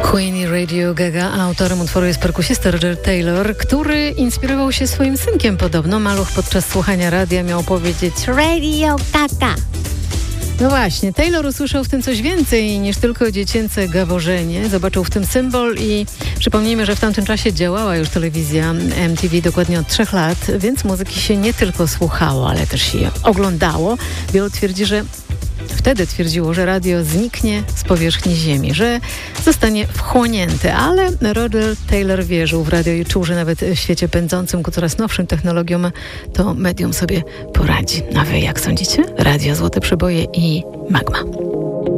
Queen i Radio Gaga. Autorem utworu jest perkusista Roger Taylor, który inspirował się swoim synkiem podobno. Maluch podczas słuchania radia miał powiedzieć Radio Gaga. No właśnie, Taylor usłyszał w tym coś więcej niż tylko dziecięce gaworzenie. Zobaczył w tym symbol i przypomnijmy, że w tamtym czasie działała już telewizja MTV dokładnie od 3 lat, więc muzyki się nie tylko słuchało, ale też się oglądało. Wielu twierdzi, że wtedy twierdziło, że radio zniknie z powierzchni ziemi, że zostanie wchłonięte, ale Roger Taylor wierzył w radio i czuł, że nawet w świecie pędzącym ku coraz nowszym technologiom to medium sobie poradzi. A wy jak sądzicie? Radio Złote Przeboje i Magma.